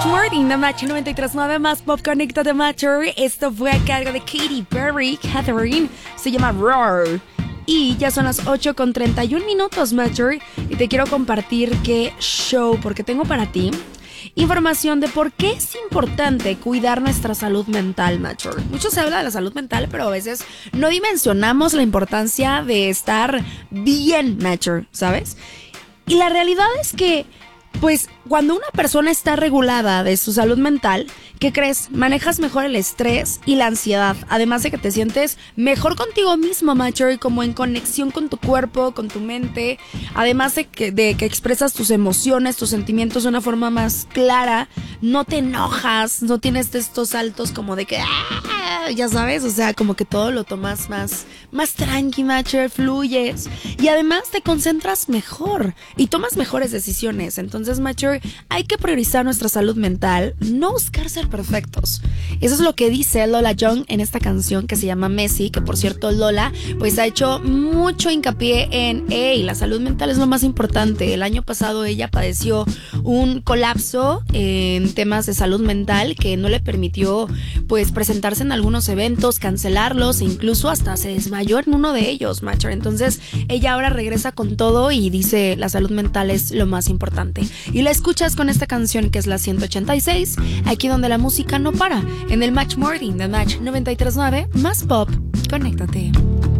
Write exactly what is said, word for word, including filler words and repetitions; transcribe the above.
Match Morning de Match noventa y tres punto nueve más Pop Conecta de Matcher. Esto fue a cargo de Katy Perry, Catherine. Se llama Roar. Y ya son las ocho con treinta y un minutos, Matcher. Y te quiero compartir qué show, porque tengo para ti información de por qué es importante cuidar nuestra salud mental, Matcher. Mucho se habla de la salud mental, pero a veces no dimensionamos la importancia de estar bien, Matcher, ¿sabes? Y la realidad es que, pues, cuando una persona está regulada de su salud mental, ¿qué crees? Manejas mejor el estrés y la ansiedad, además de que te sientes mejor contigo mismo, Matcher, como en conexión con tu cuerpo, con tu mente, además de que, de que expresas tus emociones, tus sentimientos de una forma más clara, no te enojas, no tienes estos saltos como de que, ¡ah! Ya sabes, o sea, como que todo lo tomas más, más tranqui, Matcher, fluyes, y además te concentras mejor y tomas mejores decisiones. Entonces, Matcher, hay que priorizar nuestra salud mental, no buscar ser perfectos. Eso es lo que dice Lola Young en esta canción que se llama Messi, que por cierto Lola pues ha hecho mucho hincapié en, hey, la salud mental es lo más importante. El año pasado ella padeció un colapso en temas de salud mental que no le permitió pues presentarse en algunos eventos, cancelarlos e incluso hasta se desmayó en uno de ellos, Matcher. Entonces ella ahora regresa con todo y dice la salud mental es lo más importante. Y la escuchas con esta canción que es la ciento ochenta y seis, aquí donde la música no para, en el Match Morning de Match noventa y tres punto nueve más Pop. Conéctate.